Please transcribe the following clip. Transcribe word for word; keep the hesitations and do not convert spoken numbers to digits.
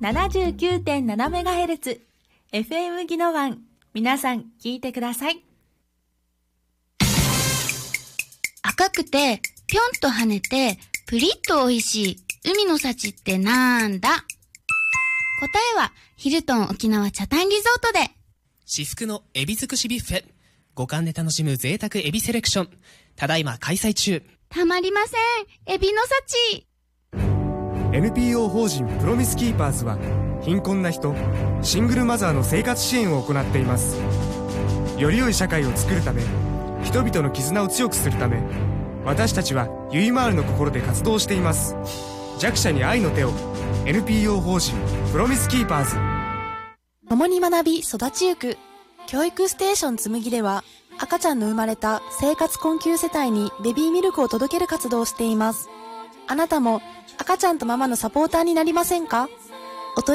ななじゅうきゅうてんななメガヘルツ エフエム ギノワン、皆さん聞いてください。 赤くてぴょんと跳ねてプリッと美味しい海の幸ってなんだ？答えはヒルトン沖縄チャタンリゾートで。 至福のエビ尽くしビュッフェ、五感で楽しむ贅沢エビセレクション、ただいま開催中。 たまりません、エビの幸。 エヌピーオー 法人プロミスキーパーズは貧困な人、シングルマザーの生活支援を行っています。より良い社会を作るため、人々の絆を強くするため、私たちはゆいまーるの心で活動しています。弱者に愛の手を。 エヌピーオー 法人プロミスキーパーズ。 共に学び育ちゆく教育ステーションつむぎでは、赤ちゃんの生まれた生活困窮世帯にベビーミルクを届ける活動をしています。あなたも赤ちゃんとママのサポーターになりませんか？